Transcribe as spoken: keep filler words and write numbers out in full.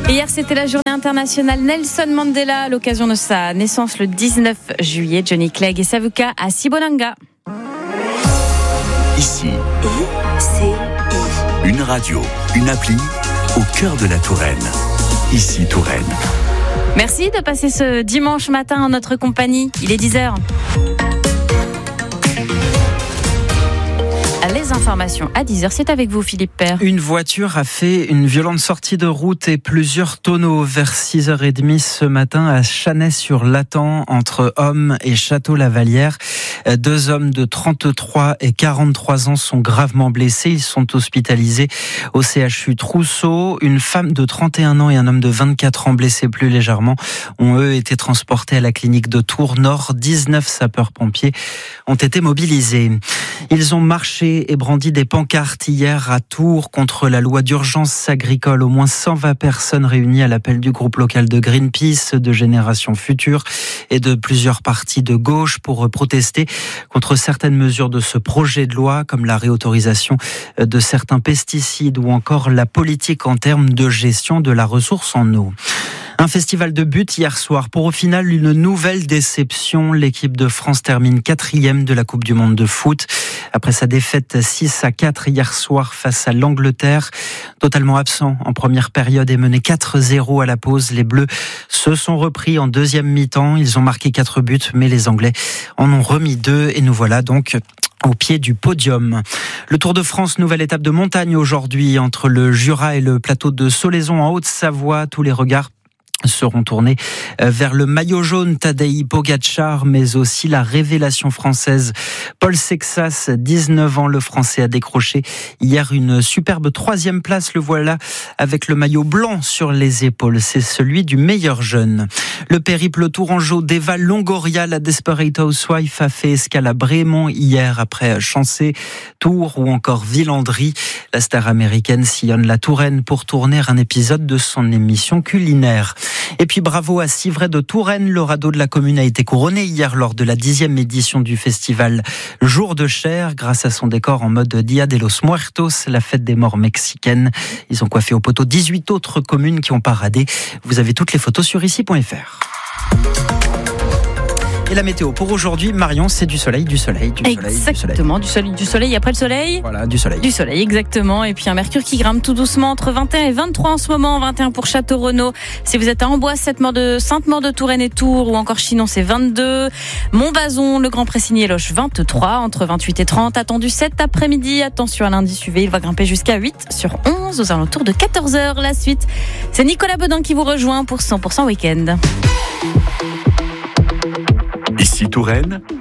Hier, c'était la journée internationale Nelson Mandela à l'occasion de sa naissance le dix-neuf juillet. Johnny Clegg et Savuka à Sibonanga. Ici, une radio, une appli au cœur de la Touraine. Ici, Touraine. Merci de passer ce dimanche matin en notre compagnie. Il est dix heures. Les informations à dix heures, c'est avec vous Philippe Père. Une voiture a fait une violente sortie de route et plusieurs tonneaux vers six heures trente ce matin à Chanay-sur-Latan entre Homme et Château-Lavalière. Deux hommes de trente-trois et quarante-trois ans sont gravement blessés. Ils sont hospitalisés au C H U Trousseau. Une femme de trente et un ans et un homme de vingt-quatre ans blessés plus légèrement ont eux été transportés à la clinique de Tours-Nord. dix-neuf sapeurs-pompiers ont été mobilisés. Ils ont marché et brandi des pancartes hier à Tours contre la loi d'urgence agricole. Au moins cent vingt personnes réunies à l'appel du groupe local de Greenpeace, de Génération Future et de plusieurs partis de gauche pour protester contre certaines mesures de ce projet de loi, comme la réautorisation de certains pesticides ou encore la politique en termes de gestion de la ressource en eau. Un festival de buts hier soir pour au final une nouvelle déception. L'équipe de France termine quatrième de la Coupe du Monde de foot. Après sa défaite six à quatre hier soir face à l'Angleterre. Totalement absent en première période et mené quatre zéro à la pause. Les Bleus se sont repris en deuxième mi-temps. Ils ont marqué quatre buts, mais les Anglais en ont remis deux. Et nous voilà donc au pied du podium. Le Tour de France, nouvelle étape de montagne aujourd'hui entre le Jura et le plateau de Solaizon en Haute-Savoie. Tous les regards seront tournés vers le maillot jaune Tadej Pogačar, mais aussi la révélation française Paul Sexas, dix-neuf ans. Le Français a décroché hier une superbe troisième place. Le voilà avec le maillot blanc sur les épaules. C'est celui du meilleur jeune. Le périple tourangeau d'Eva Longoria, la Desperate Housewife, a fait escale à Brémont hier après Chancé, Tours ou encore Villandry. La star américaine sillonne la Touraine pour tourner un épisode de son émission culinaire. Et puis bravo à Civray de Touraine, le radeau de la commune a été couronné hier lors de la dixième édition du festival Jour de Chair, grâce à son décor en mode Dia de los Muertos, la fête des morts mexicaine. Ils ont coiffé au poteau dix-huit autres communes qui ont paradé. Vous avez toutes les photos sur ici point f r. Et la météo pour aujourd'hui, Marion, c'est du soleil, du soleil, du soleil, exactement, du soleil. du soleil, du soleil après le soleil. Voilà, du soleil. Du soleil, exactement. Et puis un mercure qui grimpe tout doucement entre vingt et un et vingt-trois en ce moment. vingt et un pour Château-Renaud. Si vous êtes à Amboise, Sainte-Maure de Touraine et Tours, ou encore Chinon, c'est vingt-deux. Montbazon, le Grand Pressigny et Loches, vingt-trois. Entre vingt-huit et trente. Attendu cet après-midi. Attention à l'indice U V. Il va grimper jusqu'à huit sur onze aux alentours de quatorze heures. La suite, c'est Nicolas Bedin qui vous rejoint pour cent pour cent week-end. Ici Touraine,